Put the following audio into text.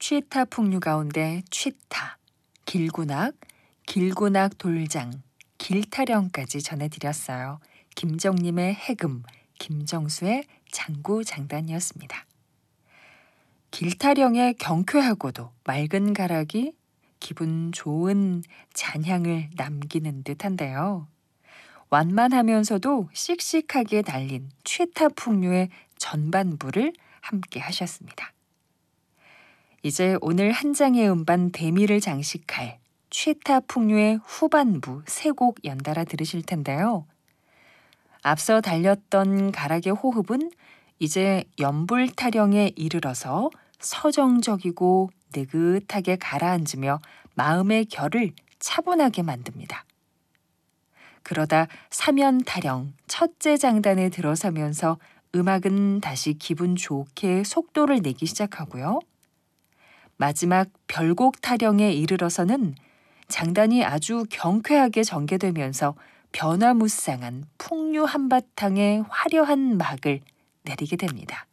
취타 풍류 가운데 취타, 길구낙, 길구낙 돌장, 길타령까지 전해드렸어요. 김정림의 해금, 김정수의 장구장단이었습니다. 길타령의 경쾌하고도 맑은 가락이 기분 좋은 잔향을 남기는 듯한데요. 완만하면서도 씩씩하게 날린 취타 풍류의 전반부를 함께 하셨습니다. 이제 오늘 한 장의 음반 대미를 장식할 취타 풍류의 후반부 세 곡 연달아 들으실 텐데요. 앞서 달렸던 가락의 호흡은 이제 연불타령에 이르러서 서정적이고 느긋하게 가라앉으며 마음의 결을 차분하게 만듭니다. 그러다 사면타령 첫째 장단에 들어서면서 음악은 다시 기분 좋게 속도를 내기 시작하고요. 마지막 별곡 타령에 이르러서는 장단이 아주 경쾌하게 전개되면서 변화무쌍한 풍류 한바탕의 화려한 막을 내리게 됩니다.